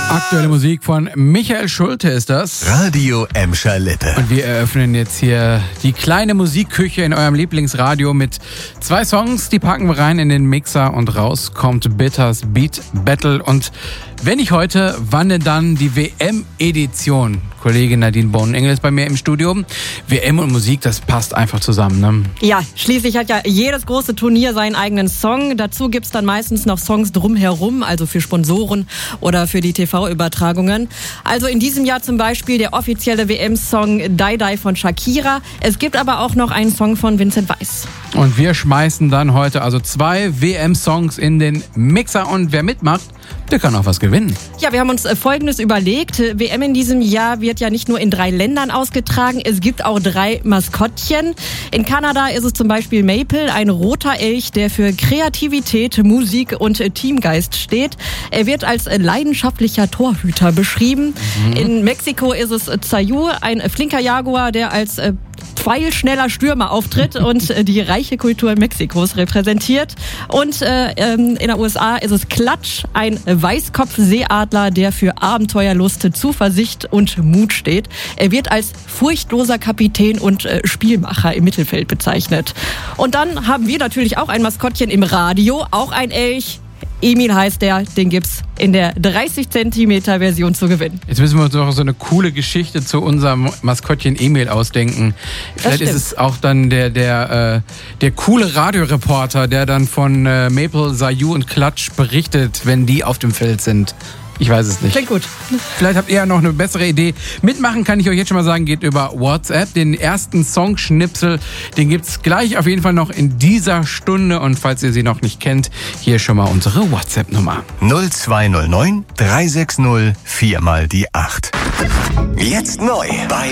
Aktuelle Musik von Michael Schulte ist das. Radio Emscher Lippe. Und wir eröffnen jetzt hier die kleine Musikküche in eurem Lieblingsradio mit 2 Songs. Die packen wir rein in den Mixer und raus kommt Bitters Beat Battle. Und wenn nicht heute, wann denn dann die WM-Edition? Kollegin Nadine Bohnenengel ist bei mir im Studio. WM und Musik, das passt einfach zusammen, ne? Ja, schließlich hat ja jedes große Turnier seinen eigenen Song. Dazu gibt's dann meistens noch Songs drumherum, also für Sponsoren oder für die TV-Übertragungen. Also in diesem Jahr zum Beispiel der offizielle WM-Song Die Die von Shakira. Es gibt aber auch noch einen Song von Vincent Weiss. Und wir schmeißen dann heute also 2 WM-Songs in den Mixer und wer mitmacht, der kann auch was gewinnen. Ja, wir haben uns Folgendes überlegt. WM in diesem Jahr wird ja nicht nur in 3 Ländern ausgetragen, es gibt auch 3 Maskottchen. In Kanada ist es zum Beispiel Maple, ein roter Elch, der für Kreativität, Musik und Teamgeist steht. Er wird als leidenschaftlicher Torhüter beschrieben. In Mexiko ist es Zayu, ein flinker Jaguar, der als pfeilschneller Stürmer auftritt und die reiche Kultur Mexikos repräsentiert. Und in der USA ist es Klatsch, ein Weißkopfseeadler, der für Abenteuerlust, Zuversicht und Mut steht. Er wird als furchtloser Kapitän und Spielmacher im Mittelfeld bezeichnet. Und dann haben wir natürlich auch ein Maskottchen im Radio, auch ein Elch. Emil heißt der, den gibt's in der 30 Zentimeter Version zu gewinnen. Jetzt müssen wir uns noch so eine coole Geschichte zu unserem Maskottchen Emil ausdenken. Vielleicht ist es auch dann der coole Radioreporter, der dann von Maple, Zayu und Klatsch berichtet, wenn die auf dem Feld sind. Ich weiß es nicht. Klingt gut. Vielleicht habt ihr ja noch eine bessere Idee. Mitmachen kann ich euch jetzt schon mal sagen, geht über WhatsApp. Den ersten Songschnipsel, den gibt's gleich auf jeden Fall noch in dieser Stunde. Und falls ihr sie noch nicht kennt, hier schon mal unsere WhatsApp-Nummer. 0209 360 4 mal die 8. Jetzt neu bei